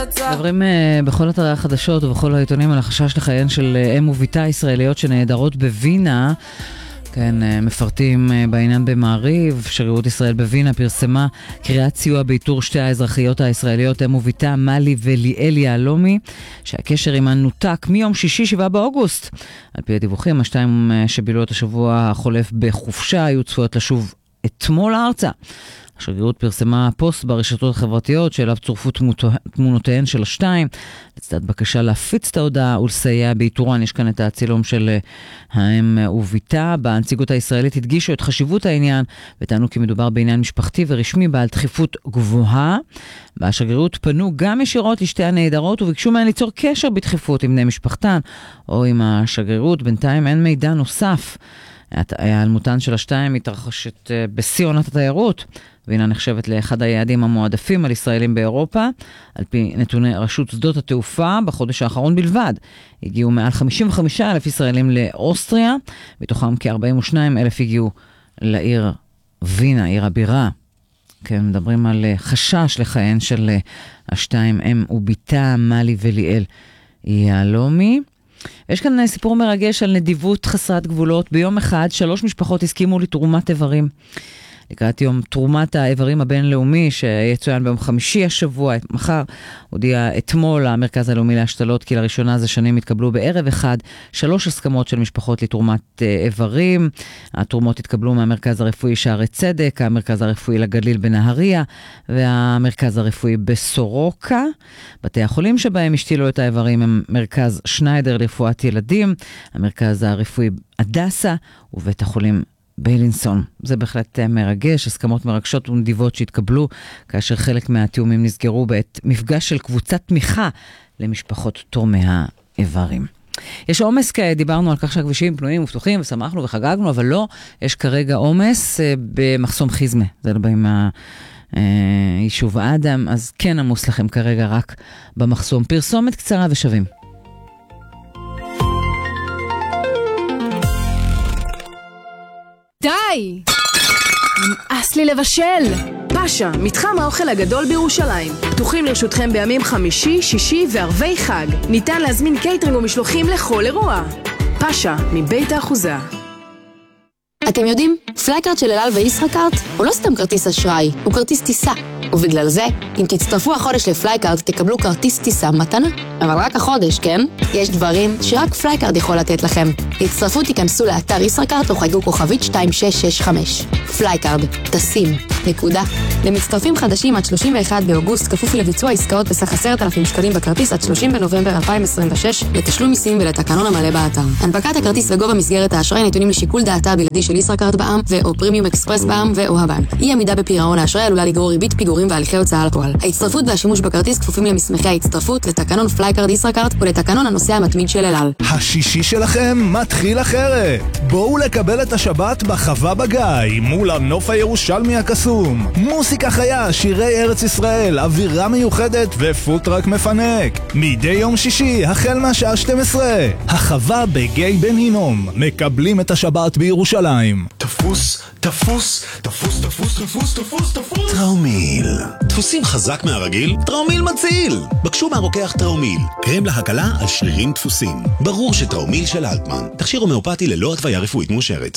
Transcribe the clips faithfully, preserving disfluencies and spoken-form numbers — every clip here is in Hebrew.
מדברים בכל אתרי החדשות ובכל העיתונים על החשש לחייהן של אם וביתה ישראליות שנעדרות בווינה. כן, מפרטים בעניין במעריב. שגרירות ישראל בווינה פרסמה קריאת סיוע באיתור שתי האזרחיות הישראליות אם וביתה מלי וליאל יהלומי, שהקשר עימן נותק מיום שישי שבעה באוגוסט. על פי הדיווחים, השתיים שבילו את השבוע החולף בחופשה היו צפויות לשוב אתמול הארצה. השגרירות פרסמה פוסט ברשתות החברתיות שאליו צורפו תמונותיהן של השתיים, לצד בקשה להפיץ את ההודעה ולסייע באיתורן. יש כאן את הצילום של האם וביתה. בנציגות הישראלית הדגישו את חשיבות העניין וטענו כי מדובר בעניין משפחתי ורשמי בעל דחיפות גבוהה. בשגרירות פנו גם ישירות לשתי הנעדרות וביקשו מהן ליצור קשר בדחיפות עם בני משפחתן או עם השגרירות. בינתיים אין מידע נוסף. ההיעלמותן של השתיים מתרחשת בשיא עונת התיירות, והנה נחשבת לאחד היעדים המועדפים על ישראלים באירופה. על פי נתוני רשות שדות התעופה, בחודש האחרון בלבד הגיעו מעל חמישים וחמישה אלף ישראלים לאוסטריה, מתוכם כ-ארבעים ושניים אלף הגיעו לעיר וינה, עיר הבירה. כן, מדברים על חשש לחייהן של השתיים, אם וביתה מלי וליאל יהלומי. יש כאן סיפור מרגש על נדיבות חסרת גבולות. ביום אחד שלוש משפחות הסכימו לתרומת איברים. לקראת יום תרומת האיברים הבינלאומי שיצוין ביום חמישי השבוע, מחר, הודיע אתמול המרכז הלאומי להשתלות כי לראשונה זה שנים התקבלו בערב אחד שלוש הסכמות של משפחות לתרומת איברים. התרומות התקבלו מהמרכז הרפואי שערי צדק, המרכז הרפואי לגליל בנהריה והמרכז הרפואי בסורוקה. בתי החולים שבהם השתילו את האיברים הם מרכז שניידר לרפואת ילדים, המרכז הרפואי הדסה ובית החולים ביילינסון. זה בהחלט מרגש, הסכמות מרגשות ונדיבות שהתקבלו כאשר חלק מהתיאומים נסגרו בעת מפגש של קבוצת תמיכה למשפחות תורמי האיברים. יש עומס כעת, דיברנו על כך שהכבישים פנויים ופתוחים ושמחנו וחגגנו, אבל לא, יש כרגע עומס במחסום חיזמה, זה לא באים מהיישוב האדם, אז כן עמוס לכם כרגע רק במחסום. פרסומת קצרה ושווים. די! נמאס לי לבשל! פאשה, מתחם האוכל הגדול בירושלים. פתוחים לרשותכם בימים חמישי, שישי וערבי חג. ניתן להזמין קייטרינג ומשלוחים לכל אירוע. פאשה, מבית האחוזה. אתם יודעים, פלייקארט של אל על וישראכרט הוא לא סתם כרטיס אשראי, הוא כרטיס טיסה. ובגלל זה, אם תצטרפו החודש לפלייקארט, תקבלו כרטיס טיסה מתנה. אבל רק החודש, כן? יש דברים שרק פלייקארט יכול לתת לכם. להצטרפו תיכנסו לאתר ישראכרט או חייגו כוכבית שתיים שש שש חמש. פלייקארט, טסים, נקודה. למצטרפים חדשים עד שלושים ואחד באוגוסט, כפוף לביצוע עסקאות בסך עשרת אלפים שקלים בכרטיס עד שלושים בנובמבר אלפיים עשרים ושש, לתשלום מיסים ולתקנון המלא באתר. הנפקת הכרטיס וגובה מסגרת האשראי נתונים לשיקול דעתה הבלעדי של ישראכרט בע"מ ו/או פרימיום אקספרס בע"מ ו/או הבנק. אי עמידה בפירעון האשראי עלולה לגרור ריבית פיגורים והליכי הוצאה לפועל. ההצטרפות והשימוש בכרטיס כפופים למסמכי ההצטרפות, לתקנון פלייקארט ישראכרט ולתקנון הנוסע המתמיד של אל על. השישי שלכם מתחיל אחרת. בואו לקבל את השבת בחווה בגיא מול הנוף הירושלמי הקסום. מוסיקה חיה, שירי ארץ ישראל, אווירה מיוחדת ופוטרק מפנק. מדי יום שישי החל מהשעה שתים עשרה. החווה בגיא בן הינום. מקבלים את השבת בירושלים. תפוס, תפוס, תפוס, תפוס, תפוס, תפוס, תפוס. טראומיל. דפוסים חזק מהרגיל? טראומיל מציל. בקשו מהרוקח טראומיל. קרם להקלה על שרירים דפוסים. ברור שטראומיל של אלטמן. תכשיר הומאופתי ללא התוויה רפואית מאושרת.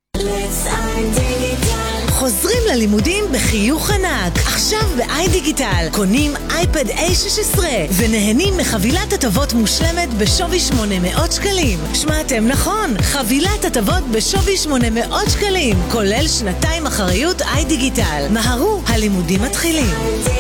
חוזרים ללימודים בחיוך ענק. עכשיו ב-איי דיגיטל קונים אייפד איי שש עשרה ונהנים מחבילת הטבות מושלמת בשווי שמונה מאות שקלים. שמעתם נכון, חבילת הטבות בשווי שמונה מאות שקלים, כולל שנתיים אחריות איי דיגיטל. מהרו, הלימודים מתחילים.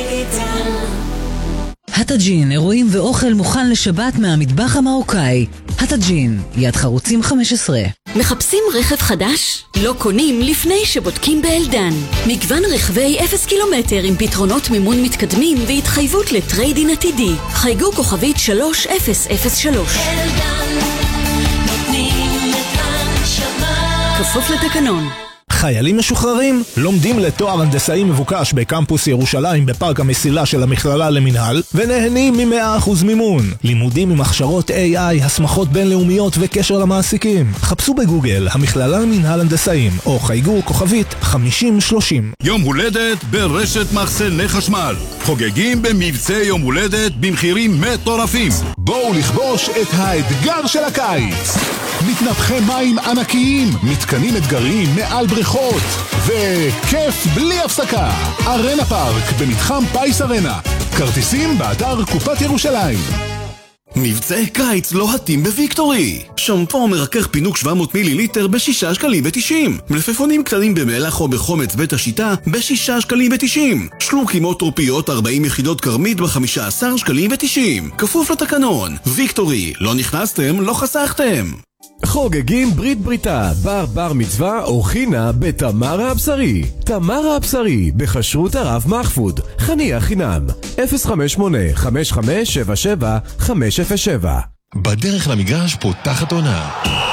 הטאג'ין, אירועים ואוכל מוכן לשבת מהמטבח המרוקאי. הטאג'ין, יד חרוצים חמש עשרה. מחפשים רכב חדש? לא קונים לפני שבודקים באלדן. מגוון רכבי אפס קילומטר עם פתרונות מימון מתקדמים והתחייבות לטריידין עתידי. חייגו כוכבית שלוש אפס אפס שלוש. אלדן, נותנים את הנשמה. כפוף לתקנון. חיילים משוחררים? לומדים לתואר הנדסאי מבוקש בקמפוס ירושלים בפארק המסילה של המכללה למנהל ונהנים מ-מאה אחוז מימון. לימודים עם הכשרות איי איי, הסמכות בינלאומיות וקשר למעסיקים. חפשו בגוגל המכללה למנהל הנדסאים או חייגו כוכבית חמישים שלושים. יום הולדת ברשת מחסני חשמל. חוגגים במבצע יום הולדת במחירים מטורפים. בואו לכבוש את האתגר של הקיץ. מתנפחי מים ענקיים, מתקנים אתגריים מעל בריכות, וכיף בלי הפסקה. ארנה פארק במתחם פייס ארנה. כרטיסים באתר קופת ירושלים. מבצעי קיץ לוהטים בוויקטורי. שמפו מרכך פינוק שבע מאות מיליליטר בשישה שקלים ותשעים. מלפפונים קטנים במלח או בחומץ בית השיטה בשישה שקלים ותשעים. שלוקים או טרופיות ארבעים יחידות קרמית בחמישה עשר שקלים ותשעים. כפוף לתקנון. ויקטורי, לא נכנסתם, לא חסכתם. חוגגים ברית בריתה, בר בר מצווה או חינה בתמרה הבשרי. תמרה הבשרי, בחשרות הרב מחפוד, חניה חינם, אפס חמש שמונה חמש חמש שבע שבע חמש אפס שבע. בדרך למגרש פותחת עונה.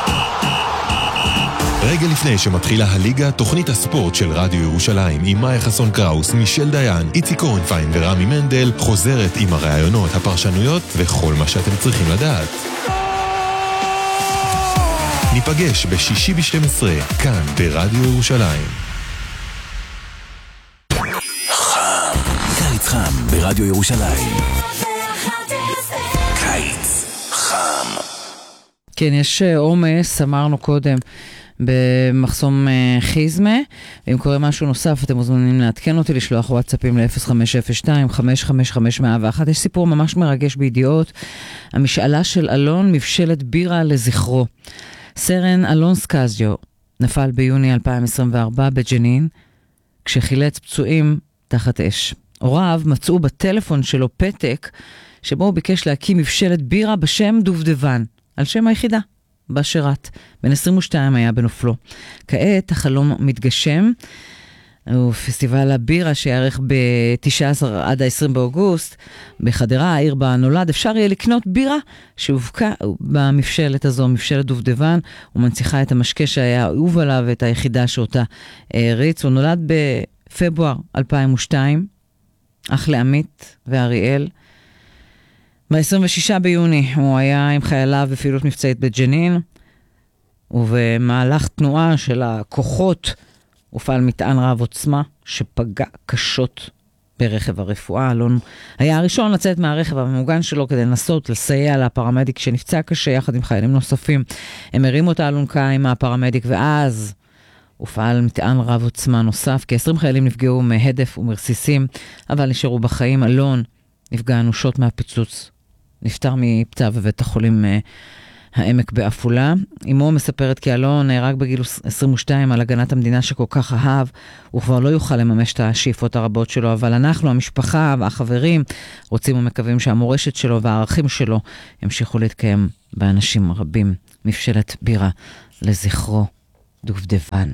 רגע לפני שמתחילה הליגה, תוכנית הספורט של רדיו ירושלים עם מאיה חסון קראוס, מישל דיין, איציק קורנפיין ורמי מנדל חוזרת עם הרעיונות, הפרשנויות וכל מה שאתם צריכים לדעת. ניפגש בשישי ב-שתים עשרה, כאן ברדיו ירושלים. חם, קיץ חם ברדיו ירושלים. קיץ חם. כן, יש עומס, אמרנו קודם, במחסום חיזמה. אם קורה משהו נוסף, אתם מוזמנים לעדכן אותי, לשלוח וואטסאפים ל-אפס חמש אפס שתיים חמש חמש חמש אפס אחת. יש סיפור ממש מרגש בידיעות. המשאלה של אלון, מבשלת בירה לזכרו. סרן אלון סקזיו נפל ביוני אלפיים עשרים וארבע בג'נין, כשחילץ פצועים תחת אש. הוריו מצאו בטלפון שלו פתק, שבו הוא ביקש להקים מבשלת בירה בשם דובדבן, על שם היחידה, בשרת. בן עשרים ושתיים היה בנופלו. כעת החלום מתגשם, הוא פסטיבל הבירה שיערך ב-תשעה עשר עד ה-עשרים באוגוסט, בחדרה, העיר בה נולד, אפשר יהיה לקנות בירה שהובקה במבשלת הזו, מבשלת דובדבן, ומנציחה את המשקה שהיה אהוב עליו ואת היחידה שאותה הריץ. הוא נולד בפברואר אלפיים ושתיים, אח לעמית ואריאל. ב-עשרים ושישה ביוני הוא היה עם חייליו בפעילות מבצעית בג'נין, ובמהלך תנועה של הכוחות הופעל מטען רב עוצמה שפגע קשות ברכב הרפואה. אלון היה הראשון לצאת מהרכב הממוגן שלו כדי לנסות לסייע לפרמדיק שנפצע קשה יחד עם חיילים נוספים. הם הרימו את האלונקה עם הפרמדיק ואז הופעל מטען רב עוצמה נוסף. כ-עשרים חיילים נפגעו מהדף ומרסיסים, אבל נשארו בחיים. אלון נפגע אנושות מהפיצוץ. נפטר מפצע בבית החולים העמק באפולה. אמו מספרת כי אלון נהרג בגיל עשרים ושתיים על הגנת המדינה שכל כך אהב. הוא כבר לא יוכל לממש את השאיפות הרבות שלו, אבל אנחנו, המשפחה והחברים, רוצים ומקווים שהמורשת שלו והערכים שלו ימשיכו להתקיים באנשים רבים. מבשלת בירה לזכרו, דובדבן.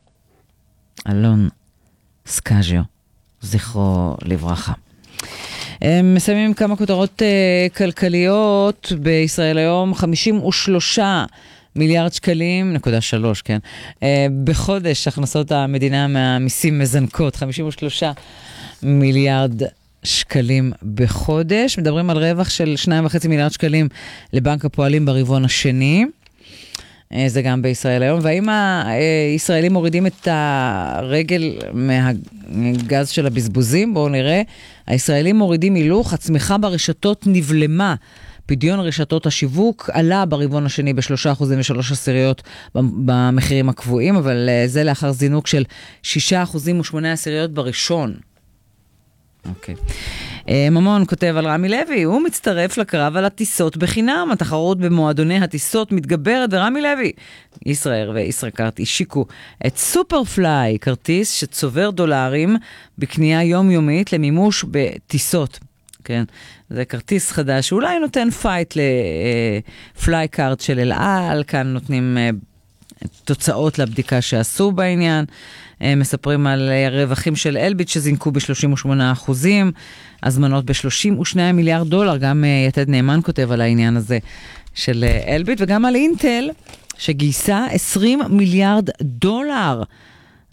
אלון סקז'יו, זכרו לברכה. מסיימים כמה כותרות uh, כלכליות בישראל היום. חמישים ושלושה מיליארד שקלים, נקודה שלוש, כן. Uh, בחודש הכנסות המדינה מהמיסים מזנקות, חמישים ושלושה מיליארד שקלים בחודש. מדברים על רווח של שניים וחצי מיליארד שקלים לבנק הפועלים ברבעון השני. זה גם בישראל היום. והאם הישראלים מורידים את הרגל מהגז של הבזבוזים? בואו נראה. הישראלים מורידים הילוך, הצמיחה ברשתות נבלמה. פדיון רשתות השיווק עלה ברבעון השני בשלושה אחוזים ושלוש עשיריות במחירים הקבועים, אבל זה לאחר זינוק של שישה אחוזים ושמונה עשיריות בראשון. אוקיי. ממון כותב על רמי לוי, הוא מצטרף לקרב על הטיסות בחינם. התחרות במועדוני הטיסות מתגברת, ורמי לוי, ישראל וישראכרט השיקו את סופרפליי, כרטיס שצובר דולרים בקנייה יומיומית למימוש בטיסות. כן, זה כרטיס חדש, שאולי נותן פייט לפלייקארט של אל על, כאן נותנים תוצאות לבדיקה שעשו בעניין. מספרים על רווחים של אלביט שזינקו ב-שלושים ושמונה אחוזים, הזמנות ב-שלושים ושניים מיליארד דולר, גם יתד נאמן כותב על העניין הזה של אלביט, וגם על אינטל שגייסה עשרים מיליארד דולר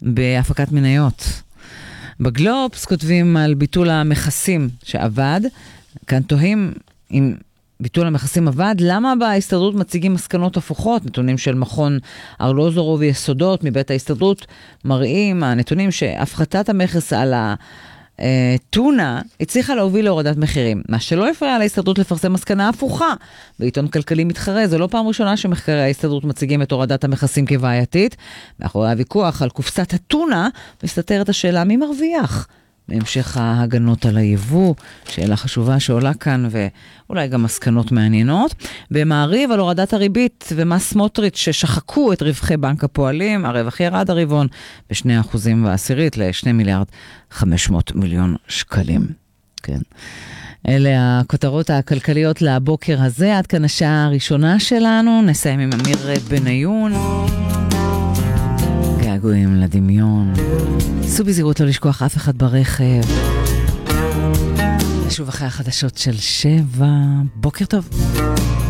בהפקת מניות. בגלובס כותבים על ביטול המכסים שעבד. כאן תוהים אם ביטול המכסים עבד, למה בהסתדרות מציגים מסקנות הפוכות? נתונים של מכון ארלוזורוב ויסודות מבית ההסתדרות מראים, הנתונים שהפחתת המכס על הטונה הצליחה להוביל להורדת מחירים. מה שלא הפריע להסתדרות לפרסם מסקנה הפוכה. בעיתון כלכלי מתחרה, זו לא פעם ראשונה שמחקרי ההסתדרות מציגים את הורדת המכסים כבעייתית. מאחורי הוויכוח על קופסת הטונה מסתתרת השאלה מי מרוויח. בהמשך ההגנות על היבוא, שאלה חשובה שעולה כאן ואולי גם מסקנות מעניינות. במעריב על הורדת הריבית ומס סמוטריץ' ששחקו את רווחי בנק הפועלים, הרווח ירד הרבעון בשני אחוזים ועשירית לשני מיליארד חמש מאות מיליון שקלים. כן. אלה הכותרות הכלכליות לבוקר הזה, עד כאן השעה הראשונה שלנו, נסיים עם אמיר בניון. געגועים לדמיון. סעו בזהירות לא לשכוח אף אחד ברכב. שוב אחרי החדשות של שבע. בוקר טוב.